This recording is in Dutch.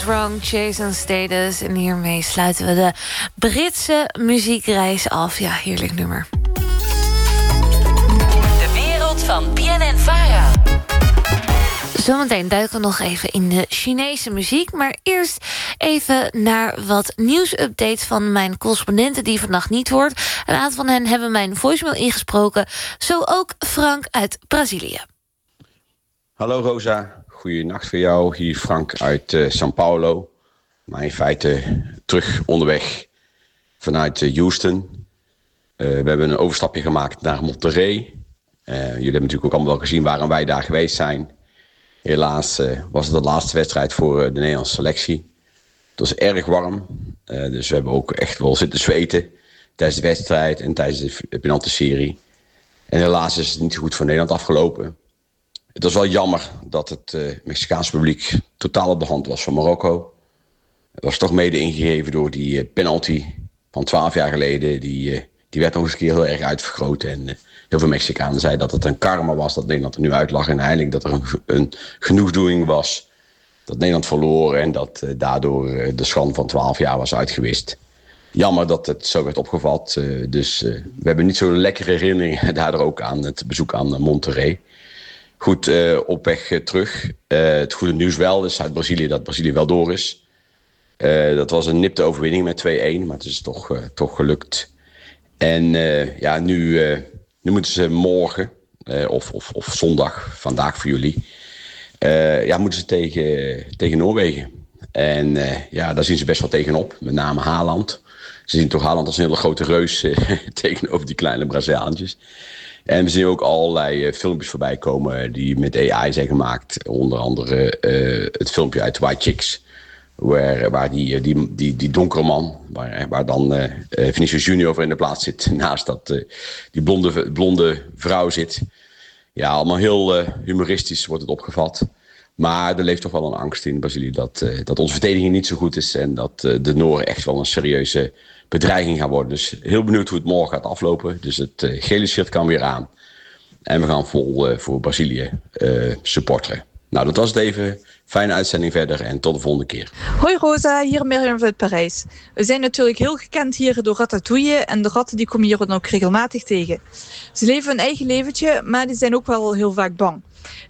Frank, Jason Statham. En hiermee sluiten we de Britse muziekreis af. Ja, heerlijk nummer. De wereld van BNN-Vara. Zometeen duiken we nog even in de Chinese muziek. Maar eerst even naar wat nieuwsupdates van mijn correspondenten die vannacht niet hoort. Een aantal van hen hebben mijn voicemail ingesproken. Zo ook Frank uit Brazilië. Hallo Rosa, goeienacht voor jou. Hier Frank uit São Paulo. Maar in feite terug onderweg vanuit Houston. We hebben een overstapje gemaakt naar Monterrey. Jullie hebben natuurlijk ook allemaal wel gezien waarom wij daar geweest zijn. Helaas was het de laatste wedstrijd voor de Nederlandse selectie. Het was erg warm. Dus we hebben ook echt wel zitten zweten tijdens de wedstrijd en tijdens de penalty-serie. En helaas is het niet zo goed voor Nederland afgelopen. Het was wel jammer dat het Mexicaanse publiek totaal op de hand was van Marokko. Het was toch mede ingegeven door die penalty van 12 jaar geleden. Die werd nog eens een keer heel erg uitvergroot. En heel veel Mexicanen zeiden dat het een karma was dat Nederland er nu uit lag. En eigenlijk dat er een genoegdoening was dat Nederland verloor. En dat daardoor de schande van 12 jaar was uitgewist. Jammer dat het zo werd opgevat. Dus we hebben niet zo'n lekkere herinneringen daardoor ook aan het bezoek aan Monterrey. Goed, op weg terug. Het goede nieuws wel is uit Brazilië dat Brazilië wel door is. Dat was een nipte overwinning met 2-1, maar het is toch gelukt. En nu moeten ze morgen, of zondag, vandaag voor jullie, moeten ze tegen Noorwegen. En daar zien ze best wel tegenop, met name Haaland. Ze zien toch Haaland als een hele grote reus tegenover die kleine Braziliaantjes. En we zien ook allerlei filmpjes voorbij komen die met AI zijn gemaakt. Onder andere het filmpje uit White Chicks. Waar die donkere man, waar dan Vinicius Junior voor in de plaats zit. Naast dat die blonde vrouw zit. Ja, allemaal heel humoristisch wordt het opgevat. Maar er leeft toch wel een angst in Brazilië dat onze verdediging niet zo goed is. En dat de Nooren echt wel een serieuze bedreiging gaan worden. Dus heel benieuwd hoe het morgen gaat aflopen. Dus het gele shirt kan weer aan. En we gaan vol voor Brazilië supporteren. Nou, dat was het even. Fijne uitzending verder en tot de volgende keer. Hoi Rosa, hier Mirjam uit Parijs. We zijn natuurlijk heel gekend hier door Ratatouille en de ratten die komen hier dan ook regelmatig tegen. Ze leven hun eigen leventje, maar die zijn ook wel heel vaak bang.